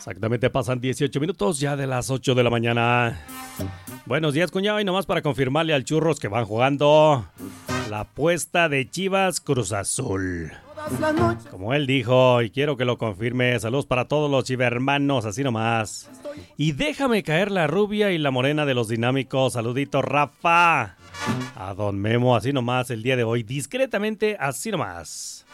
Exactamente, pasan 18 minutos ya de las 8 de la mañana. Buenos días, cuñado, y nomás para confirmarle al Churros que van jugando la apuesta de Chivas Cruz Azul. Como él dijo, y quiero que lo confirme, saludos para todos los chivermanos, así nomás. Y déjame caer la rubia y la morena de los dinámicos. Saludito, Rafa. A don Memo, así nomás el día de hoy, discretamente, así nomás.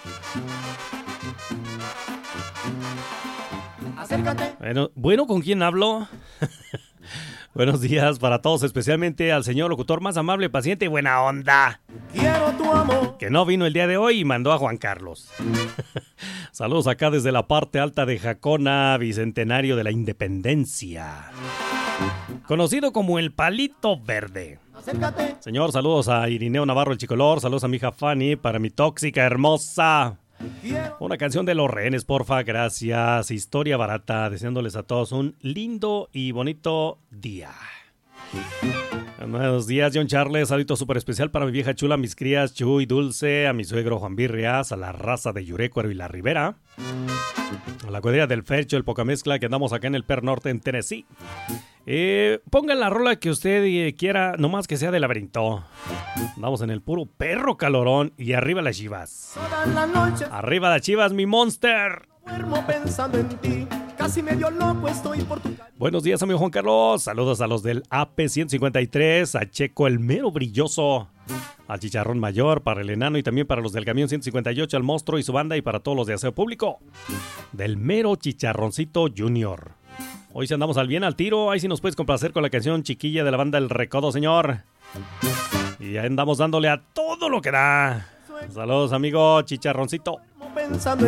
Acércate. Bueno, ¿con quién hablo? Buenos días para todos, especialmente al señor locutor más amable, paciente y buena onda. Quiero tu amor. Que no vino el día de hoy y mandó a Juan Carlos. Saludos acá desde la parte alta de Jacona, bicentenario de la Independencia. Conocido como el Palito Verde. Acércate. Señor, saludos a Irineo Navarro el Chicolor, saludos a mi hija Fanny, para mi tóxica hermosa. Una canción de Los Rehenes, porfa, gracias. Historia barata, deseándoles a todos un lindo y bonito día. Buenos días, John Charles, saludito súper especial para mi vieja chula, mis crías Chuy, Dulce, a mi suegro Juan Birrias, a la raza de Yurecuero y la Ribera, a la cuadrilla del Fercho, el Pocamezcla, que andamos acá en el Per Norte, en Tennessee. Pongan la rola que usted quiera, nomás que sea de Laberinto. Andamos en el puro perro calorón y arriba las Chivas. Arriba las Chivas, mi monster. Duermo pensando en ti, casi medio loco estoy por tu... Buenos días, amigo Juan Carlos. Saludos a los del AP 153, a Checo el mero brilloso, al Chicharrón Mayor, para el enano y también para los del camión 158, al monstruo y su banda y para todos los de aseo público. Del mero Chicharroncito Junior. Hoy sí andamos al bien al tiro, ahí sí nos puedes complacer con la canción chiquilla de la banda El Recodo, señor. Y ahí andamos dándole a todo lo que da. Saludos, amigo Chicharroncito. Pensando